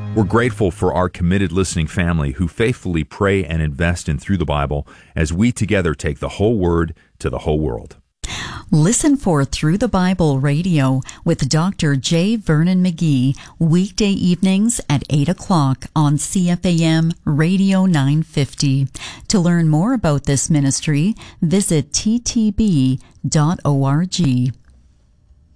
We're grateful for our committed listening family who faithfully pray and invest in Through the Bible as we together take the whole Word to the whole world. Listen for Through the Bible Radio with Dr. J. Vernon McGee, weekday evenings at 8 o'clock on CFAM Radio 950. To learn more about this ministry, visit ttb.org.